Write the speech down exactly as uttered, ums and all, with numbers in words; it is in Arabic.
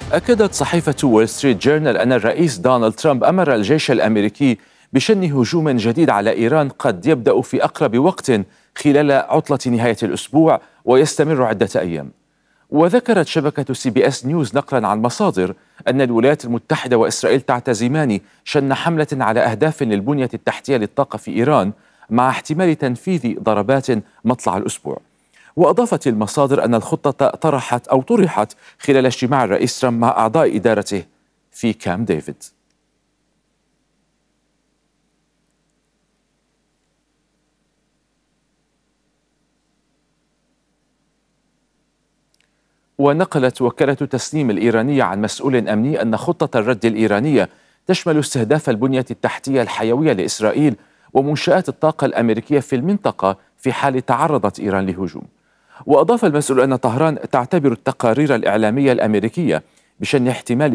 أكدت صحيفة وول ستريت جورنال أن الرئيس دونالد ترامب أمر الجيش الأمريكي بشن هجوم جديد على إيران قد يبدأ في أقرب وقت خلال عطلة نهاية الأسبوع ويستمر عدة أيام. وذكرت شبكة سي بي اس نيوز نقلا عن مصادر أن الولايات المتحدة وإسرائيل تعتزمان شن حملة على أهداف للبنية التحتية للطاقة في إيران مع احتمال تنفيذ ضربات مطلع الأسبوع. وأضافت المصادر أن الخطة طرحت أو طرحت خلال اجتماع الرئيس ترامب مع أعضاء إدارته في كامب ديفيد. ونقلت وكالة تسنيم الإيرانية عن مسؤول أمني أن خطة الرد الإيرانية تشمل استهداف البنية التحتية الحيوية لإسرائيل ومنشآت الطاقة الأمريكية في المنطقة في حال تعرضت إيران لهجوم. وأضاف المسؤول أن طهران تعتبر التقارير الإعلامية الأمريكية بشأن احتمال